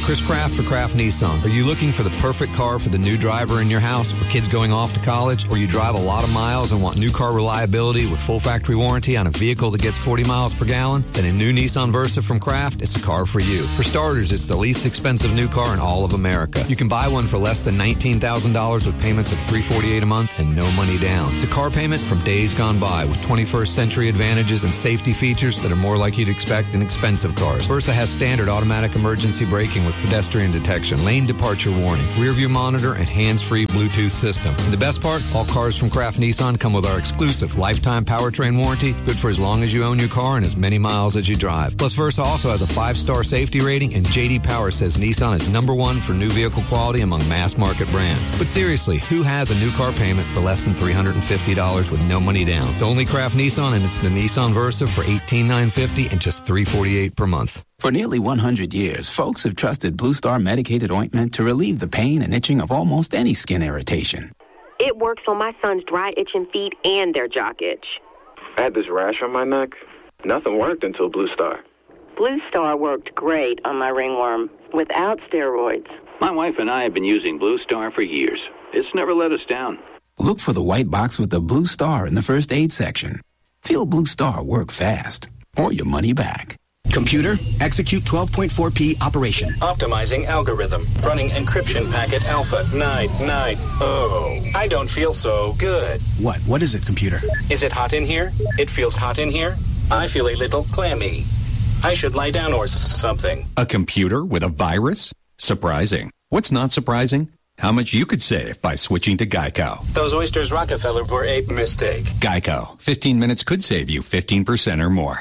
Chris Kraft for Kraft Nissan. Are you looking for the perfect car for the new driver in your house or kids going off to college? Or you drive a lot of miles and want new car reliability with full factory warranty on a vehicle that gets 40 miles per gallon? Then a new Nissan Versa from Kraft is a car for you. For starters, it's the least expensive new car in all of America. You can buy one for less than $19,000 with payments of $348 a month and no money down. It's a car payment from days gone by with 21st century advantages and safety features that are more like you'd expect in expensive cars. Versa has standard automatic emergency braking with pedestrian detection, lane departure warning, rear view monitor, and hands-free Bluetooth system. And the best part, all cars from Kraft Nissan come with our exclusive lifetime powertrain warranty, good for as long as you own your car and as many miles as you drive. Plus, Versa also has a 5-star safety rating, and J.D. Power says Nissan is #1 for new vehicle quality among mass market brands. But seriously, who has a new car payment for less than $350 with no money down? It's only Kraft Nissan, and it's the Nissan Versa for $18,950 and just $348 per month. For nearly 100 years, folks have trusted Blue Star medicated ointment to relieve the pain and itching of almost any skin irritation. It works on my son's dry, itching feet and their jock itch. I had this rash on my neck. Nothing worked until Blue Star. Blue Star worked great on my ringworm without steroids. My wife and I have been using Blue Star for years. It's never let us down. Look for the white box with the Blue Star in the first aid section. Feel Blue Star work fast, or your money back. Computer, execute 12.4p operation. Optimizing algorithm. Running encryption packet alpha 990. I don't feel so good. What is it, computer? Is it hot in here? It feels hot in here. I feel a little clammy. I should lie down or something. A computer with a virus? Surprising. What's not surprising? How much you could save by switching to Geico. Those oysters Rockefeller were a mistake. Geico. 15 minutes could save you 15% or more.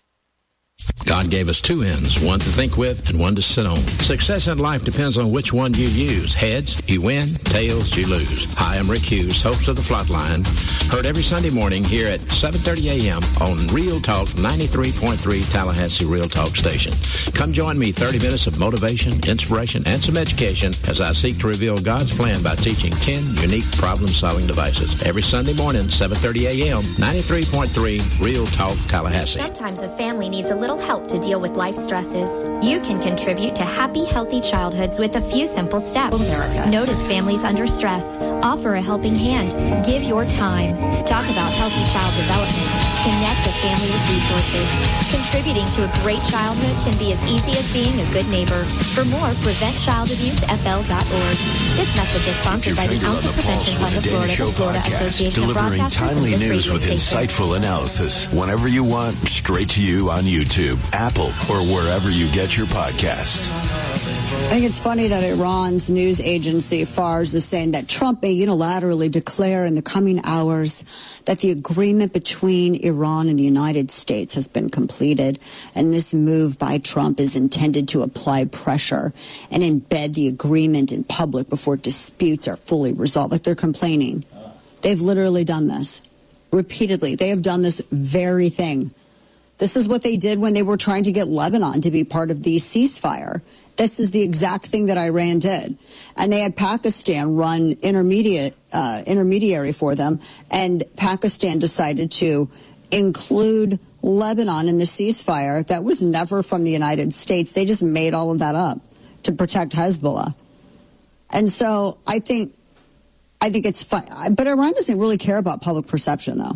God gave us two ends, one to think with and one to sit on. Success in life depends on which one you use. Heads, you win. Tails, you lose. Hi, I'm Rick Hughes, host of The Flatline. Heard every Sunday morning here at 7:30 a.m. on Real Talk 93.3 Tallahassee Real Talk Station. Come join me 30 minutes of motivation, inspiration, and some education as I seek to reveal God's plan by teaching 10 unique problem-solving devices. Every Sunday morning, 7:30 a.m., 93.3 Real Talk Tallahassee. Sometimes a family needs a little help to deal with life stresses. You can contribute to happy, healthy childhoods with a few simple steps. Notice families under stress. Offer a helping hand. Give your time. Talk about healthy child development. Connect a family with resources. Contributing to a great childhood can be as easy as being a good neighbor. For more, PreventChildAbuseFL.org. This message is sponsored by the Ounce of Prevention Fund of Florida, the Florida Association of delivering Broadcasters, timely and this news radio with station. insightful analysis whenever you want, straight to you on YouTube, Apple, or wherever you get your podcasts. I think it's funny that Iran's news agency Fars is saying that Trump may unilaterally declare in the coming hours that the agreement between Iran and the United States has been completed, and this move by Trump is intended to apply pressure and embed the agreement in public before disputes are fully resolved. Like they're complaining. They've literally done this repeatedly. They have done this very thing. This is what they did when they were trying to get Lebanon to be part of the ceasefire. This is the exact thing that Iran did. And they had Pakistan run intermediary for them, and Pakistan decided to include Lebanon in the ceasefire. That was never from the United States. They just made all of that up to protect Hezbollah. And so I think it's fine. But Iran doesn't really care about public perception, though.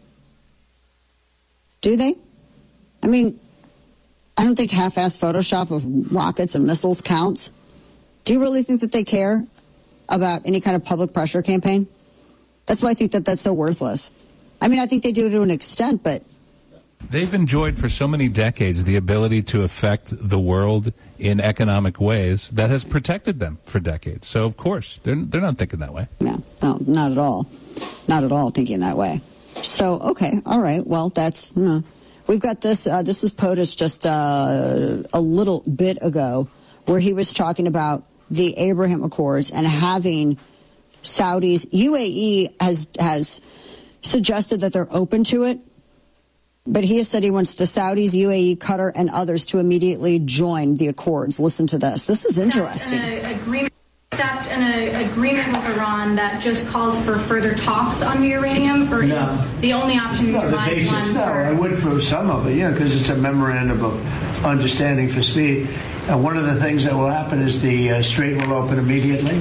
Do they? I mean, I don't think half-assed Photoshop of rockets and missiles counts. Do you really think that they care about any kind of public pressure campaign? That's why I think that that's so worthless. I mean, I think they do it to an extent, but... They've enjoyed for so many decades the ability to affect the world in economic ways that has protected them for decades. So, of course, they're not thinking that way. No, not at all. Not at all thinking that way. So, okay, all right, well, that's... We've got this. This is POTUS just a little bit ago, where he was talking about the Abraham Accords and having Saudis. UAE has suggested that they're open to it, but he has said he wants the Saudis, UAE, Qatar, and others to immediately join the Accords. Listen to this. This is interesting. Accept an agreement with Iran that just calls for further talks on uranium, or is the only option you provide one? I would for some of it, because it's a memorandum of understanding for speed. one of the things that will happen is the strait will open immediately.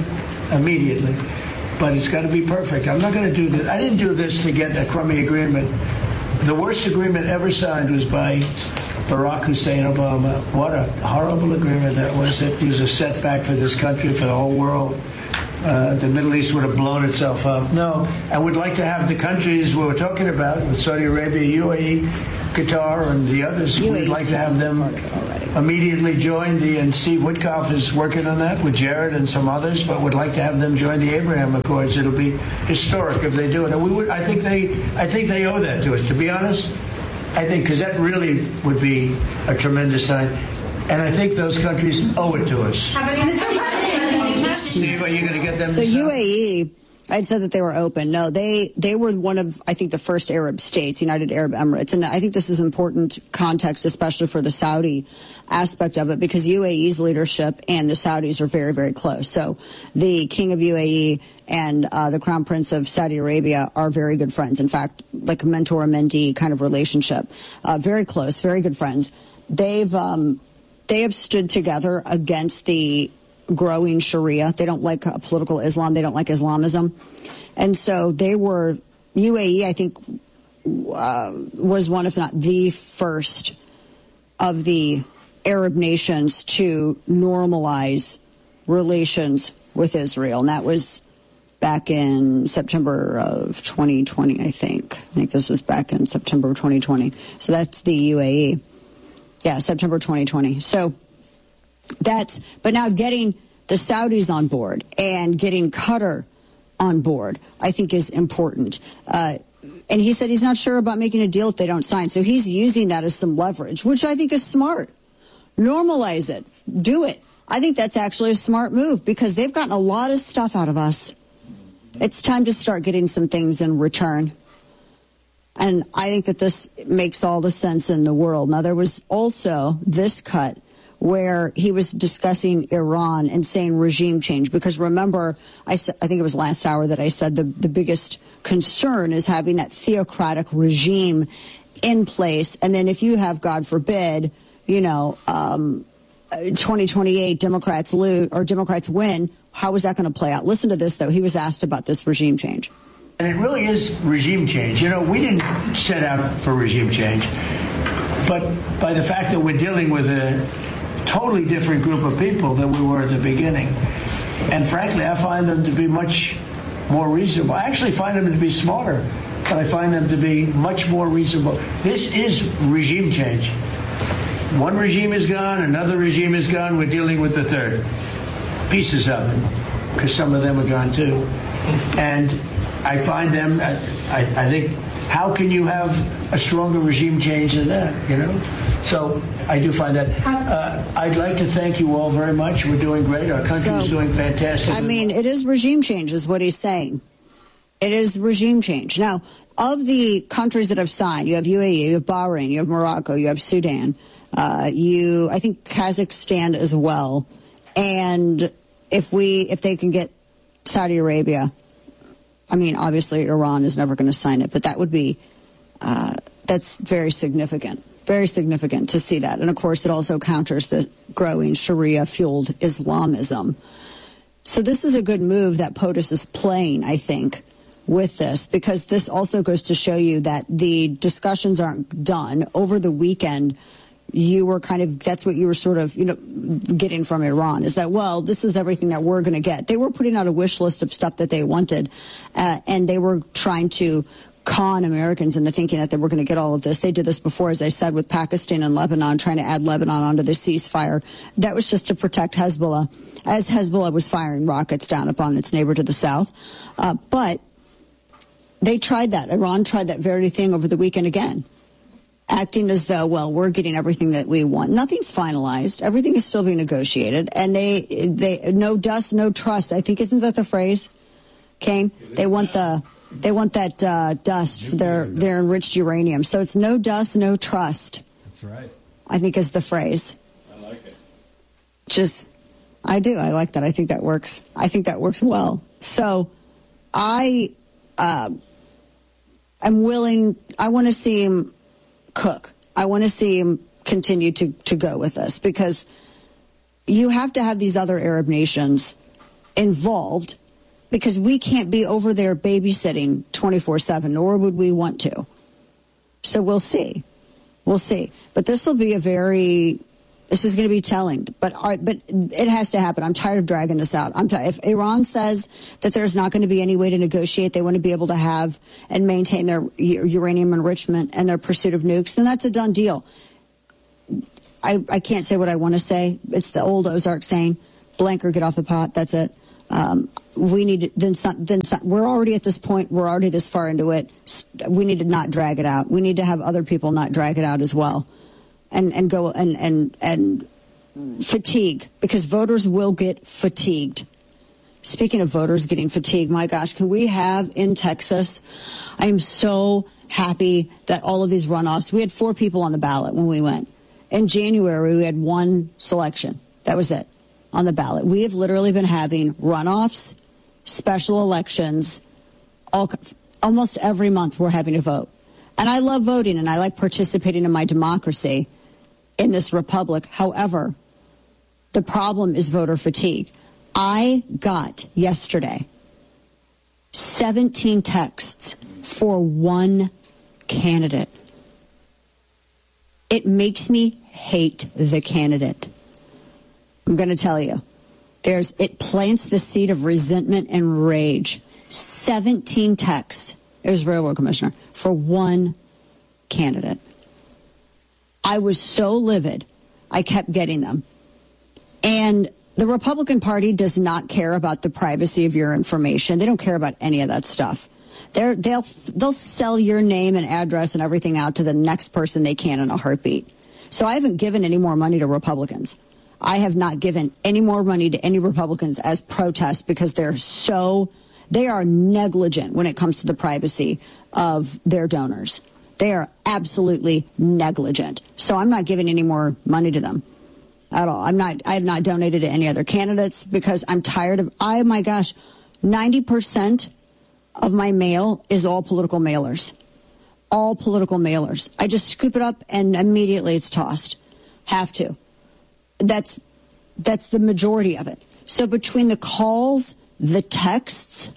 But it's got to be perfect. I'm not going to do this. I didn't do this to get a crummy agreement. The worst agreement ever signed was by Barack Hussein Obama. What a horrible agreement that was. It was a setback for this country, for the whole world. The Middle East would have blown itself up. No, I would like to have the countries we were talking about, with Saudi Arabia, UAE, Qatar, and the others. We'd like to have them immediately join and Steve Witkoff is working on that with Jared and some others, but would like to have them join the Abraham Accords. It'll be historic if they do it. And I think they owe that to us, to be honest. I think, because that really would be a tremendous sign. And I think those countries owe it to us. Steve, are you going to get them? So UAE, I'd said that they were open. No, they were one of, I think, the first Arab states, United Arab Emirates. And I think this is important context, especially for the Saudi aspect of it, because UAE's leadership and the Saudis are very, very close. So the King of UAE and the Crown Prince of Saudi Arabia are very good friends. In fact, like a mentor-mentee kind of relationship. Very close, very good friends. They have stood together against the growing Sharia. They don't like political Islam. They don't like Islamism. And so UAE, I think, was one, if not the first of the Arab nations to normalize relations with Israel. And that was back in September of 2020, I think. I think this was back in September of 2020. So that's the UAE. Yeah, September 2020. So but now getting the Saudis on board and getting Qatar on board, I think, is important. And he said he's not sure about making a deal if they don't sign. So he's using that as some leverage, which I think is smart. Normalize it. Do it. I think that's actually a smart move because they've gotten a lot of stuff out of us. It's time to start getting some things in return. And I think that this makes all the sense in the world. Now, there was also this cut where he was discussing Iran and saying regime change. Because remember, I think it was last hour that I said the biggest concern is having that theocratic regime in place. And then if you have, God forbid, 2028 Democrats lose or Democrats win, how is that going to play out? Listen to this, though. He was asked about this regime change. And it really is regime change. We didn't set out for regime change. But by the fact that we're dealing with a totally different group of people than we were at the beginning. And frankly, I find them to be much more reasonable. I actually find them to be smarter, but I find them to be much more reasonable. This is regime change. One regime is gone, another regime is gone, we're dealing with the third. Pieces of them, because some of them are gone too. And I find them, I think, how can you have a stronger regime change than that, So I do find that. I'd like to thank you all very much. We're doing great. Our country is doing fantastic. I mean, it is regime change is what he's saying. It is regime change. Now, of the countries that have signed, you have UAE, you have Bahrain, you have Morocco, you have Sudan, I think Kazakhstan as well. And if they can get Saudi Arabia, I mean, obviously Iran is never going to sign it, but that would be, that's very significant to see that. And of course, it also counters the growing Sharia-fueled Islamism. So this is a good move that POTUS is playing, I think, with this, because this also goes to show you that the discussions aren't done. Over the weekend, that's what you were sort of, getting from Iran is that, well, this is everything that we're going to get. They were putting out a wish list of stuff that they wanted, and they were trying to con Americans into thinking that they were going to get all of this. They did this before, as I said, with Pakistan and Lebanon, trying to add Lebanon onto the ceasefire. That was just to protect Hezbollah, as Hezbollah was firing rockets down upon its neighbor to the south. But they tried that. Iran tried that very thing over the weekend again, acting as though, well, we're getting everything that we want. Nothing's finalized. Everything is still being negotiated. And they no dust, no trust. I think, isn't that the phrase, Kane? They want that dust for their enriched uranium. So it's no dust, no trust. That's right. I think is the phrase. I like it. I do. I like that. I think that works. I think that works well. So I'm willing. I want to see him cook. I want to see him continue to go with this, because you have to have these other Arab nations involved, because we can't be over there babysitting 24/7, nor would we want to. So we'll see. We'll see. But this will be this is going to be telling. But it has to happen. I'm tired of dragging this out. If Iran says that there's not going to be any way to negotiate, they want to be able to have and maintain their uranium enrichment and their pursuit of nukes, then that's a done deal. I can't say what I want to say. It's the old Ozark saying, blank or get off the pot. That's it. We need to, we're already at this point. We're already this far into it. We need to not drag it out. We need to have other people not drag it out as well, and go and fatigue, because voters will get fatigued. Speaking of voters getting fatigued, my gosh, can we have in Texas? I am so happy that all of these runoffs. We had 4 people on the ballot when we went. In January, we had 1 selection. That was it on the ballot. We have literally been having runoffs, special elections, almost every month we're having a vote. And I love voting, and I like participating in my democracy in this republic. However, the problem is voter fatigue. I got yesterday 17 texts for 1 candidate. It makes me hate the candidate. I'm going to tell you. It plants the seed of resentment and rage. 17 texts, there's Railroad Commissioner, for 1 candidate. I was so livid, I kept getting them. And the Republican Party does not care about the privacy of your information. They don't care about any of that stuff. They'll sell your name and address and everything out to the next person they can in a heartbeat. So I haven't given any more money to Republicans. I have not given any more money to any Republicans as protest, because they are negligent when it comes to the privacy of their donors. They are absolutely negligent. So I'm not giving any more money to them at all. I have not donated to any other candidates, because I'm tired of, 90% of my mail is all political mailers. All political mailers. I just scoop it up and immediately it's tossed. Have to. That's the majority of it. So between the calls, the texts,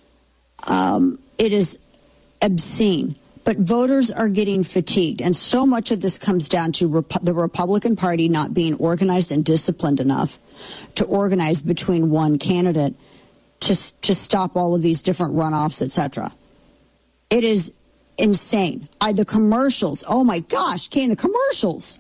it is obscene. But voters are getting fatigued. And so much of this comes down to the Republican Party not being organized and disciplined enough to organize between 1 candidate to stop all of these different runoffs, etc. It is insane. The commercials. Oh, my gosh, Kane, the commercials.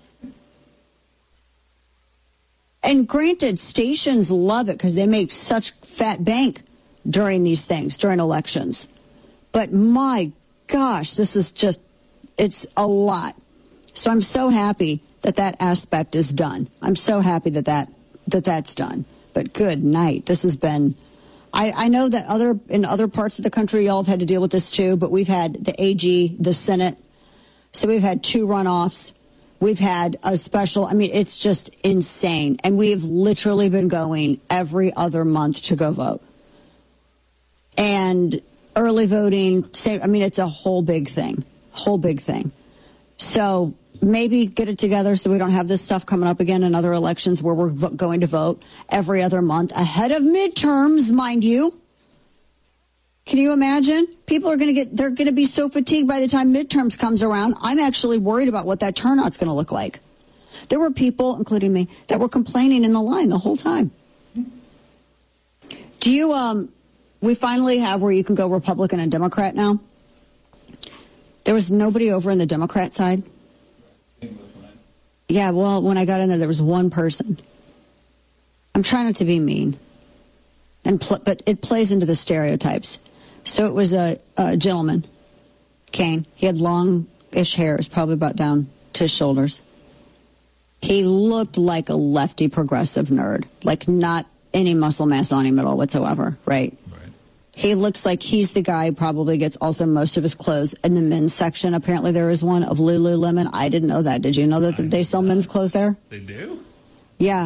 And granted, stations love it because they make such fat bank during these things, during elections. But my gosh, this is just, it's a lot. So I'm so happy that aspect is done. I'm so happy that's done. But good night. This has been, I know that in other parts of the country, y'all have had to deal with this too, but we've had the AG, the Senate. So we've had 2 runoffs. We've had a special, it's just insane. And we've literally been going every other month to go vote. And early voting, it's a whole big thing. So maybe get it together so we don't have this stuff coming up again in other elections where we're going to vote every other month ahead of midterms, mind you. Can you imagine? People are they're going to be so fatigued by the time midterms comes around. I'm actually worried about what that turnout's going to look like. There were people, including me, that were complaining in the line the whole time. We finally have where you can go Republican and Democrat now. There was nobody over in the Democrat side. Yeah, well, when I got in there was 1 person. I'm trying not to be mean, but it plays into the stereotypes. So it was a gentleman, Kane. He had long-ish hair. It was probably about down to his shoulders. He looked like a lefty progressive nerd, like not any muscle mass on him at all whatsoever, right? He looks like he's the guy who probably gets also most of his clothes in the men's section. Apparently there is one of Lululemon. I didn't know that. Did you know that they sell men's clothes there? They do? Yeah.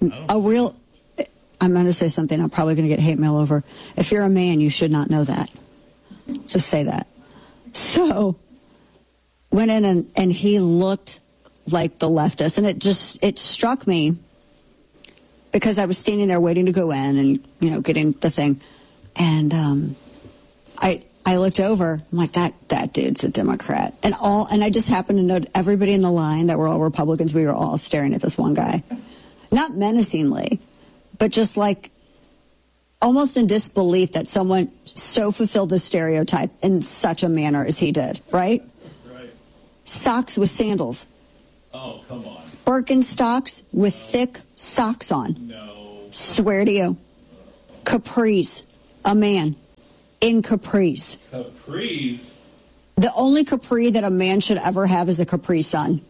I'm going to say something I'm probably going to get hate mail over. If you're a man, you should not know that. Just say that. So went in and he looked like the leftist. And it struck me because I was standing there waiting to go in and, getting the thing. And I looked over. I'm like, that dude's a Democrat. And I just happened to note everybody in the line that were all Republicans. We were all staring at this one guy. Not menacingly, but just like almost in disbelief that someone so fulfilled the stereotype in such a manner as he did, right? Right. Socks with sandals. Oh, come on. Birkenstocks with thick socks on. No. Swear to you. Capris. A man in capris. Capris? The only capri that a man should ever have is a Capri Sun.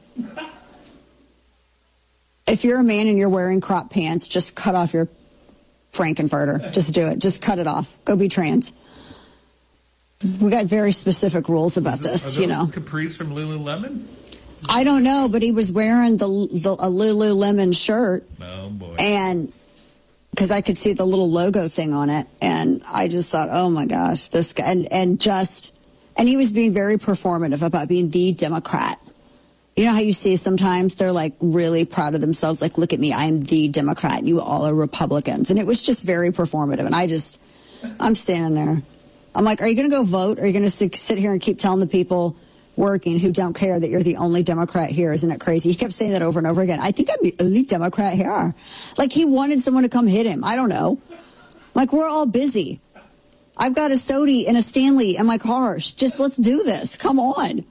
If you're a man and you're wearing crop pants, just cut off your Frankenfurter. Just do it. Just cut it off. Go be trans. We got very specific rules about this, Are those capris from Lululemon? I don't know, but he was wearing a Lululemon shirt. Oh, boy. And because I could see the little logo thing on it, and I just thought, oh my gosh, this guy, and he was being very performative about being the Democrat. You know how you see sometimes they're like really proud of themselves, like, look at me, I'm the Democrat, and you all are Republicans. And it was just very performative, and I'm standing there. I'm like, are you going to go vote? Or are you going to sit here and keep telling the people working who don't care that you're the only Democrat here? Isn't it crazy? He kept saying that over and over again. I think I'm the only Democrat here. Like he wanted someone to come hit him. I don't know. Like we're all busy. I've got a Sodi and a Stanley in my car. Just let's do this. Come on.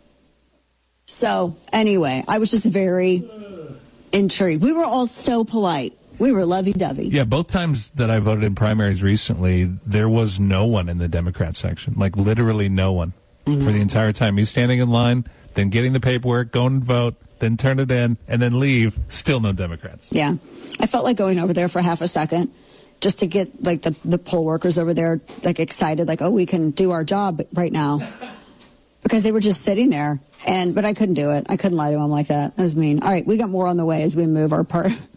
So anyway, I was just very intrigued. We were all so polite. We were lovey-dovey. Yeah, both times that I voted in primaries recently, there was no one in the Democrat section. Like literally no one. Mm-hmm. For the entire time. He's standing in line, then getting the paperwork, going and vote, then turn it in, and then leave. Still no Democrats. Yeah. I felt like going over there for half a second just to get like the poll workers over there like excited, like, oh, we can do our job right now. Because they were just sitting there. But I couldn't do it. I couldn't lie to them like that. That was mean. All right, we got more on the way as we move our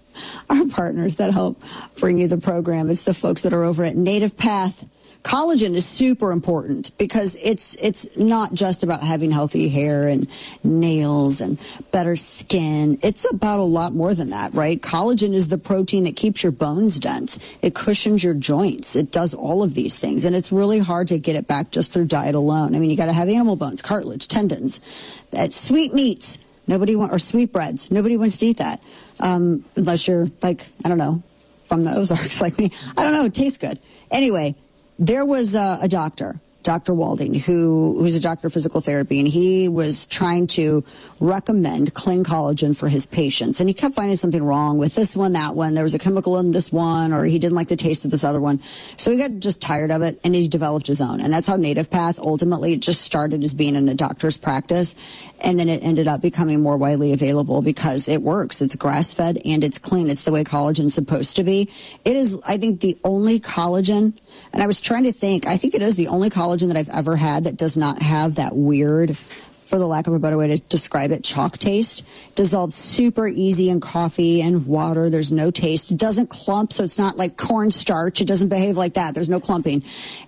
partners that help bring you the program. It's the folks that are over at Native Path. Collagen is super important because it's not just about having healthy hair and nails and better skin. It's about a lot more than that, right? Collagen is the protein that keeps your bones dense. It cushions your joints. It does all of these things. And it's really hard to get it back just through diet alone. I mean, you got to have animal bones, cartilage, tendons, sweet meats. Or sweetbreads. Nobody wants to eat that. Unless you're like, I don't know, from the Ozarks like me. I don't know. It tastes good. Anyway. There was a doctor, Dr. Walding, who's a doctor of physical therapy, and he was trying to recommend clean collagen for his patients. And he kept finding something wrong with this one, that one. There was a chemical in this one, or he didn't like the taste of this other one. So he got just tired of it, and he developed his own. And that's how Native Path ultimately just started as being in a doctor's practice. And then it ended up becoming more widely available because it works. It's grass-fed, and it's clean. It's the way collagen's supposed to be. It is, I think, the only collagen. And I was trying to think, I think it is the only collagen that I've ever had that does not have that weird, for the lack of a better way to describe it, chalk taste. Dissolves super easy in coffee and water. There's no taste. It doesn't clump, so it's not like cornstarch. It doesn't behave like that. There's no clumping.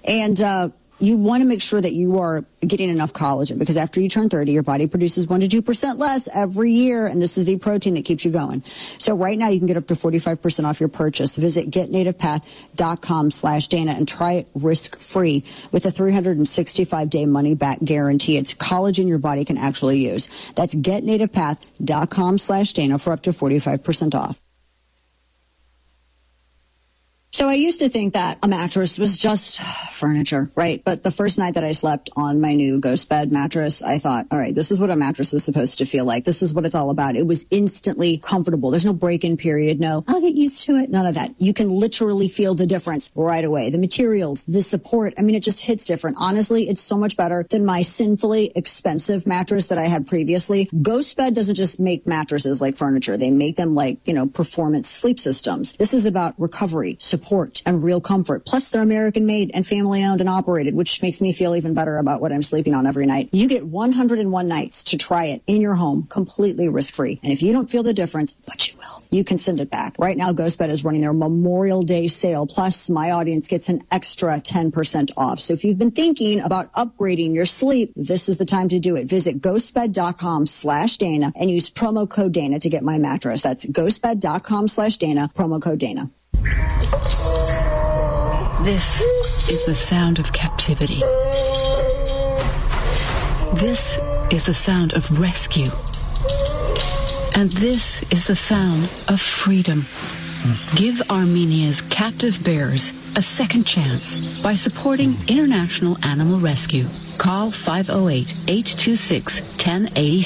And you want to make sure that you are getting enough collagen because after you turn 30, your body produces 1% to 2% less every year, and this is the protein that keeps you going. So right now you can get up to 45% off your purchase. Visit getnativepath.com/Dana and try it risk-free with a 365-day money-back guarantee. It's collagen your body can actually use. That's getnativepath.com/Dana for up to 45% off. So I used to think that a mattress was just furniture, right? But the first night that I slept on my new Ghost Bed mattress, I thought, all right, this is what a mattress is supposed to feel like. This is what it's all about. It was instantly comfortable. There's no break-in period. No, I'll get used to it. None of that. You can literally feel the difference right away. The materials, the support. I mean, it just hits different. Honestly, it's so much better than my sinfully expensive mattress that I had previously. Ghost Bed doesn't just make mattresses like furniture. They make them like, performance sleep systems. This is about recovery, support, support and real comfort. Plus, they're American-made and family-owned and operated, which makes me feel even better about what I'm sleeping on every night. You get 101 nights to try it in your home, completely risk-free. And if you don't feel the difference, but you will, you can send it back. Right now, GhostBed is running their Memorial Day sale. Plus, my audience gets an extra 10% off. So if you've been thinking about upgrading your sleep, this is the time to do it. Visit ghostbed.com/Dana and use promo code Dana to get my mattress. That's ghostbed.com/Dana, promo code Dana. This is the sound of captivity. This is the sound of rescue. And this is the sound of freedom. Give Armenia's captive bears a second chance by supporting International Animal Rescue. Call 508-826-1083